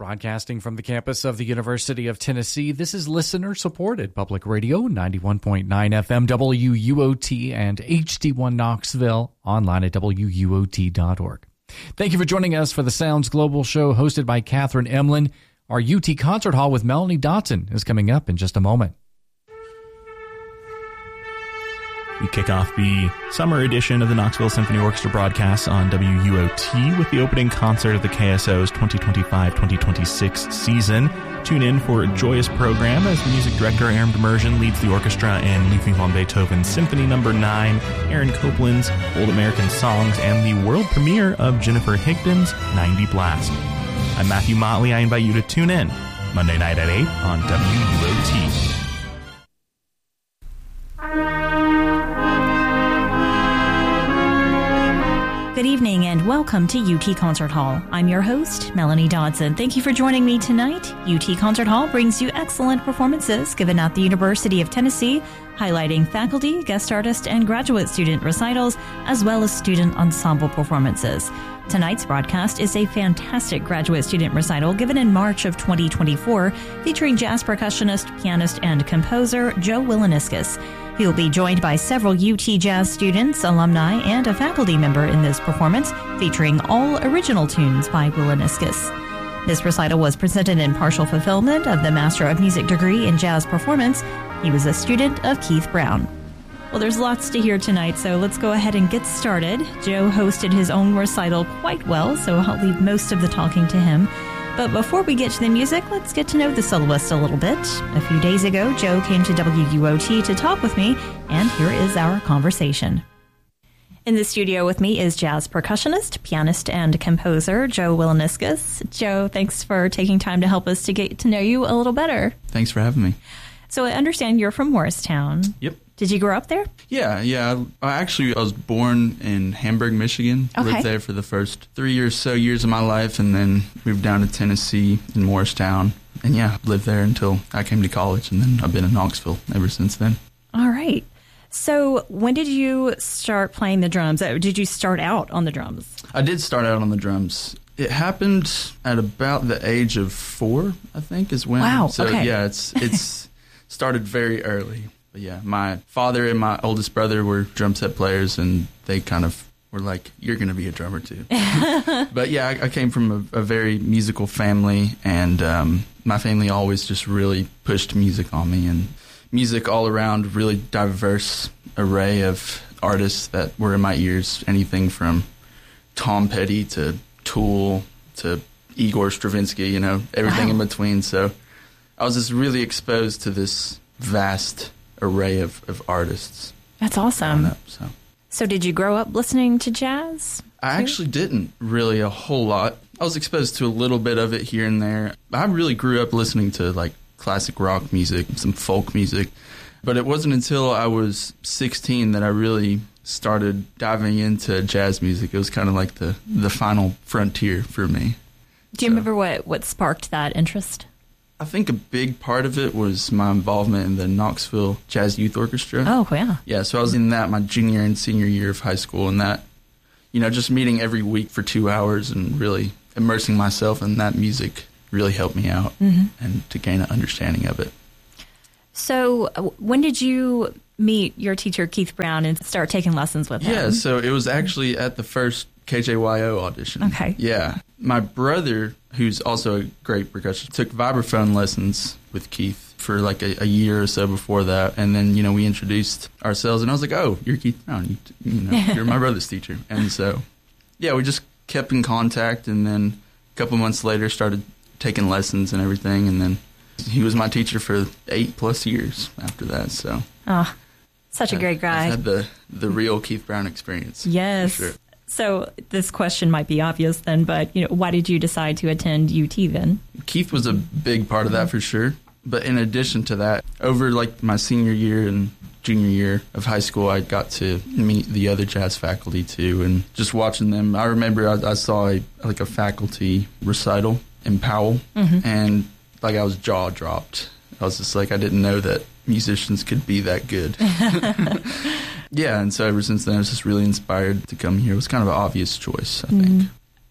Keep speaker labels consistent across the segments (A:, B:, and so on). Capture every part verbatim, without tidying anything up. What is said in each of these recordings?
A: Broadcasting from the campus of the University of Tennessee, this is listener-supported Public Radio, ninety-one point nine F M W U O T and H D one Knoxville, online at W U O T dot org. Thank you for joining us for the Sounds Global show hosted by Catherine Emlin. Our U T Concert Hall with Melanie Dodson is coming up in just a moment.
B: We kick off the summer edition of the Knoxville Symphony Orchestra broadcasts on W U O T with the opening concert of the K S O's twenty twenty-five twenty twenty-six season. Tune in for a joyous program as music director Aaron Demersion leads the orchestra in Ludwig van Beethoven's Symphony Number nine, Aaron Copland's Old American Songs, and the world premiere of Jennifer Higdon's ninety Blast. I'm Matthew Motley. I invite you to tune in Monday night at eight on W U O T.
C: Good evening and welcome to U T Concert Hall. I'm your host, Melanie Dodson. Thank you for joining me tonight. U T Concert Hall brings you excellent performances given at the University of Tennessee, highlighting faculty, guest artist, and graduate student recitals, as well as student ensemble performances. Tonight's broadcast is a fantastic graduate student recital given in March of twenty twenty-four, featuring jazz percussionist, pianist, and composer Joe Williniscus. He will be joined by several U T Jazz students, alumni, and a faculty member in this performance, featuring all original tunes by Williniscus. This recital was presented in partial fulfillment of the Master of Music degree in Jazz Performance. He was a student of Keith Brown. Well, there's lots to hear tonight, so let's go ahead and get started. Joe hosted his own recital quite well, so I'll leave most of the talking to him. But before we get to the music, let's get to know the soloist a little bit. A few days ago, Joe came to W U O T to talk with me, and here is our conversation. In the studio with me is jazz percussionist, pianist, and composer Joe Williniscus. Joe, thanks for taking time to help us to get to know you a little better.
D: Thanks for having me.
C: So I understand you're from Morristown.
D: Yep.
C: Did you grow up there?
D: Yeah, yeah. I actually I was born in Hamburg, Michigan.
C: Okay.
D: Lived there for the first three or so years of my life, and then moved down to Tennessee in Morristown. And yeah, lived there until I came to college, and then I've been in Knoxville ever since then.
C: All right. So when did you start playing the drums? Did you start out on the drums?
D: I did start out on the drums. It happened at about the age of four, I think, is when.
C: Wow,
D: So
C: okay.
D: yeah, it's it's started very early. But yeah, my father and my oldest brother were drum set players, and they kind of were like, you're going to be a drummer too. But yeah, I, I came from a, a very musical family, and um, my family always just really pushed music on me, and music all around, really diverse array of artists that were in my ears, anything from Tom Petty to Tool to Igor Stravinsky, you know, everything
C: Wow.
D: in between. So I was just really exposed to this vast array of, of artists.
C: That's awesome.
D: Up, so.
C: So did you grow up listening to jazz?
D: I actually didn't really a whole lot. I was exposed to a little bit of it here and there. I really grew up listening to like classic rock music, some folk music, but it wasn't until I was sixteen that I really started diving into jazz music. It was kind of like the, the final frontier for me.
C: Do you
D: So.
C: remember what, what sparked that interest?
D: I think a big part of it was my involvement in the Knoxville Jazz Youth Orchestra.
C: Oh, yeah.
D: Yeah, so I was in that my junior and senior year of high school, and that, you know, just meeting every week for two hours and really immersing myself in that music really helped me out
C: Mm-hmm.
D: and to gain an understanding of it.
C: So uh, when did you meet your teacher, Keith Brown, and start taking lessons with him?
D: Yeah, so it was actually at the first K J Y O audition.
C: Okay.
D: Yeah. My brother, who's also a great percussionist, took vibraphone lessons with Keith for like a, a year or so before that. And then, you know, we introduced ourselves, and I was like, oh, you're Keith Brown. You, you know, you're my brother's teacher. And so, yeah, we just kept in contact, and then a couple months later started taking lessons and everything. And then he was my teacher for eight plus years after that. So,
C: Oh, such a great guy.
D: I had the, the real Keith Brown experience.
C: Yes.
D: For sure.
C: So this question might be obvious then, but you know, why did you decide to attend U T then?
D: Keith was a big part of that for sure. But in addition to that, over like my senior year and junior year of high school, I got to meet the other jazz faculty too, and just watching them. I remember I, I saw a, like a faculty recital in Powell,
C: Mm-hmm.
D: and like I was jaw dropped. I was just like, I didn't know that musicians could be that good. Yeah, and so ever since then, I was just really inspired to come here. It was kind of an obvious choice, I think.
C: Mm-hmm.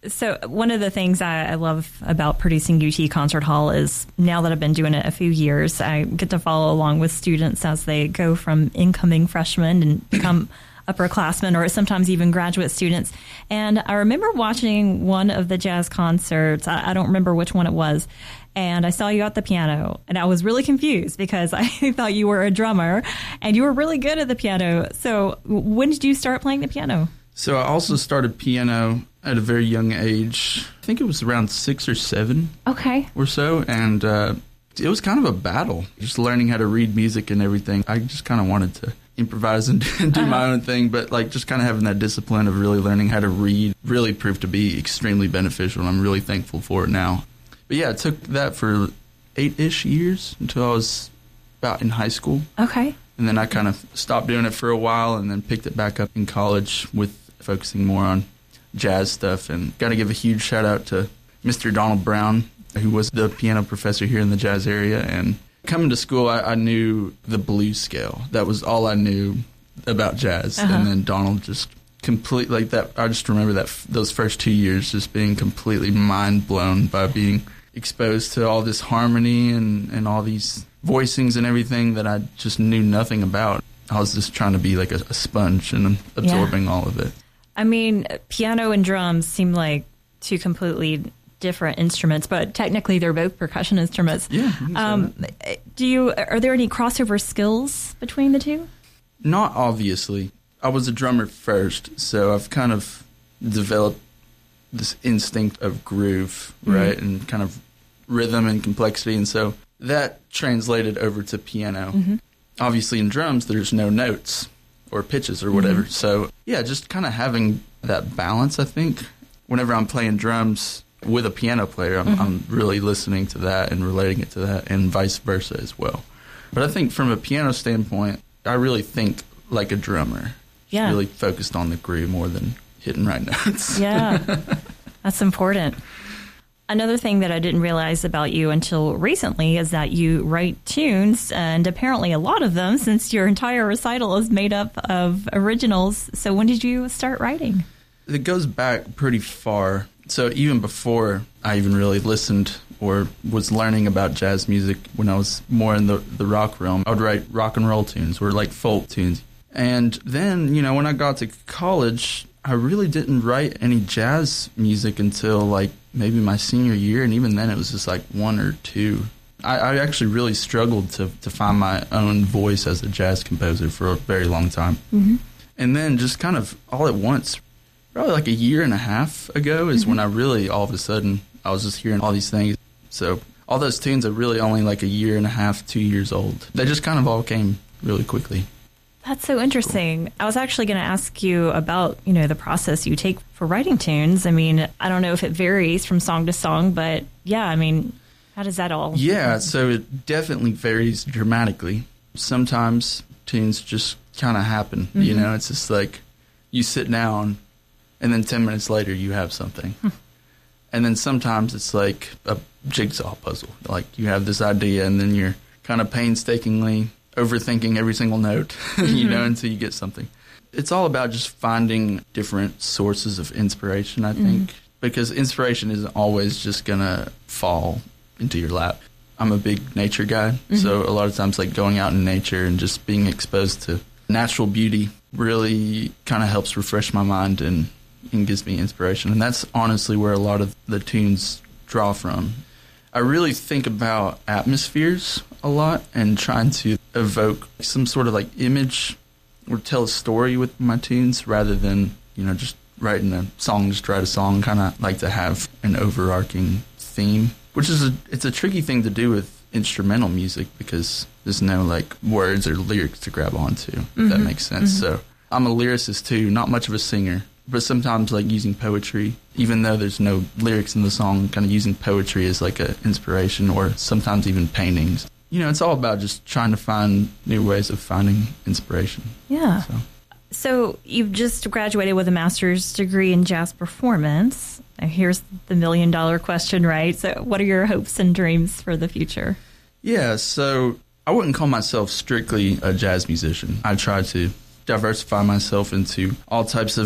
C: So one of the things I, I love about producing U T Concert Hall is now that I've been doing it a few years, I get to follow along with students as they go from incoming freshmen and become upperclassmen or sometimes even graduate students. And I remember watching one of the jazz concerts. I, I don't remember which one it was. And I saw you at the piano, and I was really confused because I thought you were a drummer, and you were really good at the piano. So when did you start playing the piano?
D: So I also started piano at a very young age. I think it was around six or seven
C: okay.
D: or so. And uh, it was kind of a battle, just learning how to read music and everything. I just kind of wanted to improvise and do uh-huh. my own thing, but like just kind of having that discipline of really learning how to read really proved to be extremely beneficial, and I'm really thankful for it now. But yeah, it took that for eight-ish years until I was about in high school.
C: Okay.
D: And then I kind of stopped doing it for a while and then picked it back up in college with focusing more on jazz stuff. And got to give a huge shout out to Mister Donald Brown, who was the piano professor here in the jazz area. And coming to school, I, I knew the blues scale. That was all I knew about jazz. Uh-huh. And then Donald just completely, like that, I just remember that those first two years just being completely mind blown by being exposed to all this harmony and, and all these voicings and everything that I just knew nothing about. I was just trying to be like a, a sponge and absorbing yeah. all of it.
C: I mean, piano and drums seem like two completely different instruments, but technically they're both percussion instruments.
D: Yeah.
C: Um, do you? Are there any crossover skills between the two?
D: Not obviously. I was a drummer first, so I've kind of developed this instinct of groove, right, mm-hmm. and kind of rhythm and complexity, and so that translated over to piano. Mm-hmm. Obviously, in drums, there's no notes or pitches or whatever, mm-hmm. so yeah, just kind of having that balance, I think. Whenever I'm playing drums with a piano player, I'm, mm-hmm. I'm really listening to that and relating it to that, and vice versa as well. But I think from a piano standpoint, I really think like a drummer.
C: Yeah.
D: Really focused on the groove more than hitting right notes.
C: Yeah, that's important. Another thing that I didn't realize about you until recently is that you write tunes, and apparently a lot of them, since your entire recital is made up of originals. So when did you start writing?
D: It goes back pretty far. So even before I even really listened or was learning about jazz music, when I was more in the, the rock realm, I would write rock and roll tunes or like folk tunes. And then, you know, when I got to college, I really didn't write any jazz music until like maybe my senior year. And even then it was just like one or two. I, I actually really struggled to, to find my own voice as a jazz composer for a very long time. Mm-hmm. And then just kind of all at once, probably like a year and a half ago is mm-hmm. when I really, all of a sudden, I was just hearing all these things. So all those tunes are really only like a year and a half, two years old. They just kind of all came really quickly.
C: That's so interesting. I was actually going to ask you about, you know, the process you take for writing tunes. I mean, I don't know if it varies from song to song, but yeah, I mean, how does that all?
D: Yeah, so it definitely varies dramatically. Sometimes tunes just kind of happen, mm-hmm. you know, it's just like you sit down and then ten minutes later you have something. Hmm. And then sometimes it's like a jigsaw puzzle. Like you have this idea and then you're kind of painstakingly overthinking every single note, mm-hmm. you know, until you get something. It's all about just finding different sources of inspiration, I think, mm-hmm. because inspiration isn't always just going to fall into your lap. I'm a big nature guy, mm-hmm. so a lot of times like going out in nature and just being exposed to natural beauty really kind of helps refresh my mind and, and gives me inspiration. And that's honestly where a lot of the tunes draw from. I really think about atmospheres a lot and trying to evoke some sort of like image or tell a story with my tunes rather than, you know, just writing a song, just write a song. Kind of like to have an overarching theme, which is a, it's a tricky thing to do with instrumental music because there's no like words or lyrics to grab onto, if mm-hmm. that makes sense. Mm-hmm. So I'm a lyricist too, not much of a singer. But sometimes, like, using poetry, even though there's no lyrics in the song, kind of using poetry as, like, an inspiration, or sometimes even paintings. You know, it's all about just trying to find new ways of finding inspiration.
C: Yeah.
D: So,
C: so you've just graduated with a master's degree in jazz performance. Now here's the million-dollar question, right? So what are your hopes and dreams for the future?
D: Yeah, so I wouldn't call myself strictly a jazz musician. I try to diversify myself into all types of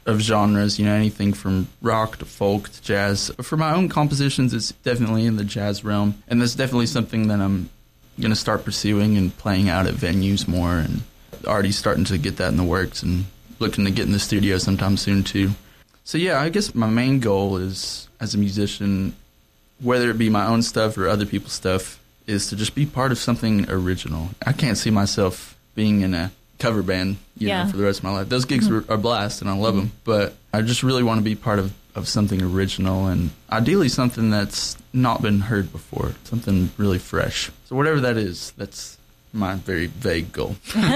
D: of genres, you know, anything from rock to folk to jazz. For my own compositions, it's definitely in the jazz realm, and that's definitely something that I'm going to start pursuing and playing out at venues more, and already starting to get that in the works and looking to get in the studio sometime soon too. So yeah, I guess my main goal is, as a musician, whether it be my own stuff or other people's stuff, is to just be part of something original. I can't see myself being in a cover band, you yeah. know, for the rest of my life. Those gigs mm-hmm. are, are blast, and I love mm-hmm. them, but I just really want to be part of, of something original, and ideally something that's not been heard before, something really fresh. So whatever that is, that's my very vague goal.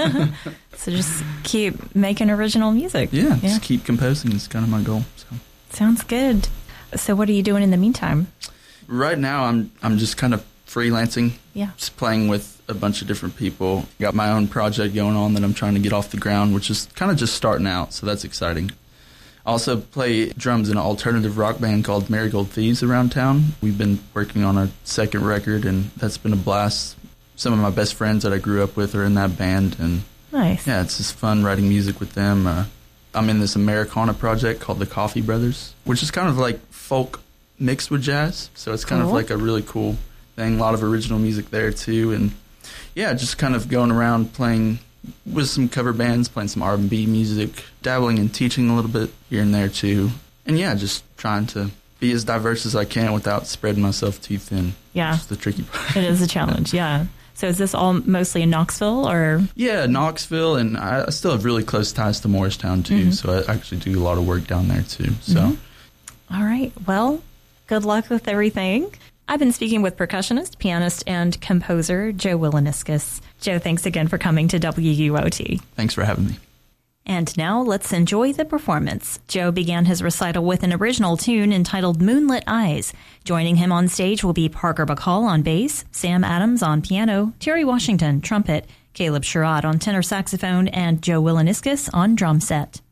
C: So just keep making original music.
D: Yeah, yeah, just keep composing is kind of my goal. So.
C: Sounds good. So what are you doing in the meantime?
D: Right now, I'm I'm just kind of freelancing.
C: Yeah.
D: Just playing with a bunch of different people. Got my own project going on that I'm trying to get off the ground, which is kind of just starting out, so that's exciting. I also play drums in an alternative rock band called Marigold Thieves around town. We've been working on a second record, and that's been a blast. Some of my best friends that I grew up with are in that band, and
C: nice.
D: Yeah, it's just fun writing music with them. Uh, I'm in this Americana project called the Coffee Brothers, which is kind of like folk mixed with jazz, so it's kind cool. of like a really cool thing. A lot of original music there too, and yeah, just kind of going around playing with some cover bands, playing some R and B music, dabbling in teaching a little bit here and there too, and yeah, just trying to be as diverse as I can without spreading myself too thin.
C: Yeah,
D: that's the tricky part.
C: It is a challenge. Yeah. So is this all mostly in Knoxville, or?
D: Yeah, Knoxville, and I still have really close ties to Morristown too, mm-hmm. so I actually do a lot of work down there too. So,
C: mm-hmm. All right. Well, good luck with everything. I've been speaking with percussionist, pianist, and composer Joe Wilaniscus. Joe, thanks again for coming to W U O T.
D: Thanks for having me.
C: And now let's enjoy the performance. Joe began his recital with an original tune entitled Moonlit Eyes. Joining him on stage will be Parker Bacall on bass, Sam Adams on piano, Terry Washington trumpet, Caleb Sherrod on tenor saxophone, and Joe Wilaniscus on drum set.